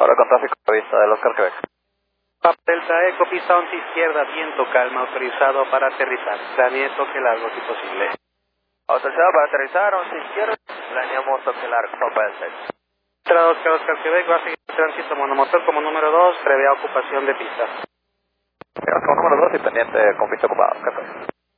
Ahora con tráfico a vista del Oscar Quebec. Delta Eco, pista 11 izquierda, viento calma, autorizado para aterrizar. Planea toque largo si posible. Autorizado para aterrizar, 11 izquierda, planeamos toque largo, Papa del 6. Oscar Quebec va a seguir el tránsito monomotor como número 2, previa ocupación de pista. Como número 2 y pendiente con pista ocupada, café.